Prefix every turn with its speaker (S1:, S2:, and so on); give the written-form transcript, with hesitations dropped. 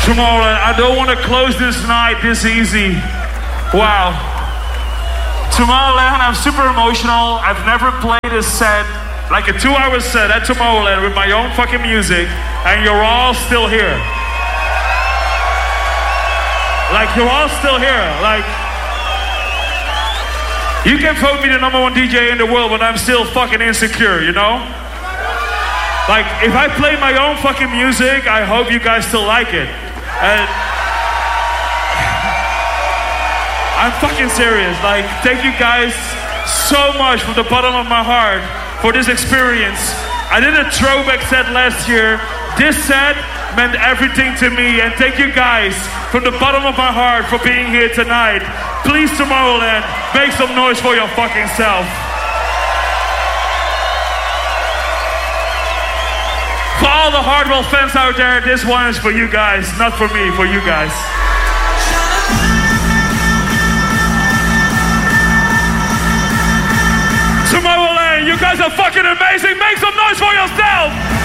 S1: Tomorrowland, I don't want to close this night this easy. Wow. Tomorrowland, I'm super emotional. I've never played a set, like a 2-hour set at Tomorrowland with my own fucking music, and you're all still here. Like, you're all still here. Like, you can vote me the #1 DJ in the world, but I'm still fucking insecure, you know? Like, if I play my own fucking music, I hope you guys still like it. And I'm fucking serious. Like, thank you guys so much from the bottom of my heart for this experience. I did a throwback set last year. This set meant everything to me, and thank you guys from the bottom of my heart for being here tonight. Please, Tomorrowland, make some noise for your fucking self. For all the Hardwell fans out there, this one is for you guys, not for me, for you guys. Tomorrowland, you guys are fucking amazing. Make some noise for yourself.